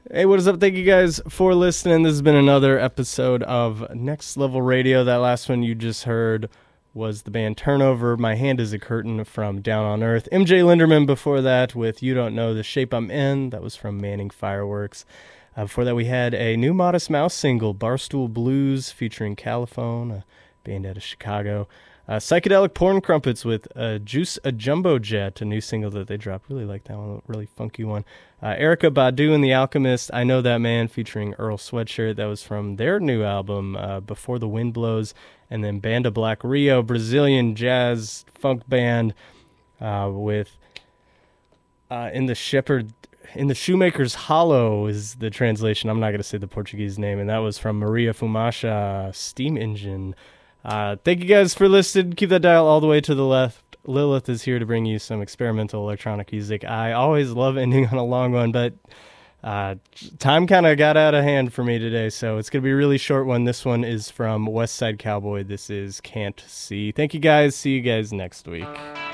Hey, what is up? Thank you guys for listening. This has been another episode of Next Level Radio. That last one you just heard was the band Turnover. My Hand is a Curtain from Down on Earth. MJ Linderman before that with You Don't Know the Shape I'm In. That was from Manning Fireworks. Before that we had a new Modest Mouse single, Barstool Blues, featuring Caliphone, a band out of Chicago. Psychedelic Porn Crumpets with Juice a Jumbo Jet, a new single that they dropped. Really like that one, a really funky one. Erica Badu and the Alchemist, I Know That Man, featuring Earl Sweatshirt. That was from their new album, Before the Wind Blows. And then Banda Black Rio, Brazilian jazz funk band with In the Shoemaker's Hollow is the translation. I'm not going to say the Portuguese name. And that was from Maria Fumaça, Steam Engine. Thank you guys for listening. Keep that dial all the way to the left. Lilith is here to bring you some experimental electronic music. I always love ending on a long one, but time kind of got out of hand for me today, so it's going to be a really short one. This one is from West Side Cowboy. This is Can't See. Thank you guys. See you guys next week.